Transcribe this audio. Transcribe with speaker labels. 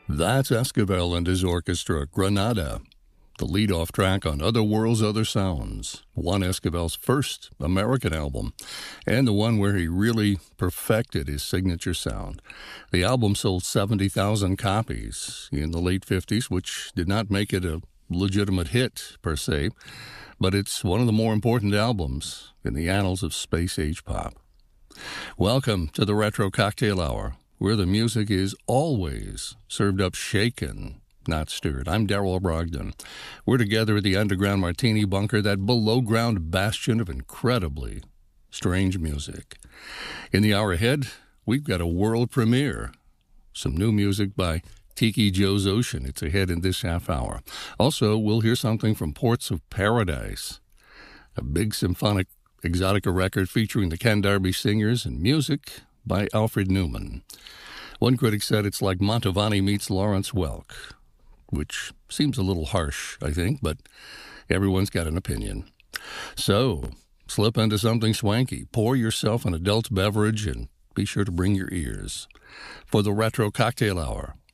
Speaker 1: That's Esquivel and his orchestra, Granada, the lead-off track on Other Worlds, Other Sounds, Juan Esquivel's first American album, and the one where he really perfected his signature sound. The album sold 70,000 copies in the late 50s, which did not make it a legitimate hit, per se, but it's one of the more important albums in the annals of space-age pop. Welcome to the Retro Cocktail Hour, where the music is always served up shaken, not stirred. I'm Darrell Brogdon. We're together at the Underground Martini Bunker, that below-ground bastion of incredibly strange music. In the hour ahead, we've got a world premiere. Some new music by Tiki Joe's Ocean. It's ahead in this half hour. Also, we'll hear something from Ports of Paradise, a big symphonic exotica record featuring the Ken Darby Singers and music by Alfred Newman. One critic said it's like Mantovani meets Lawrence Welk, which seems a little harsh, I think, but everyone's got an opinion. So, slip into something swanky, pour yourself an adult beverage, and be sure to bring your ears for the Retro Cocktail Hour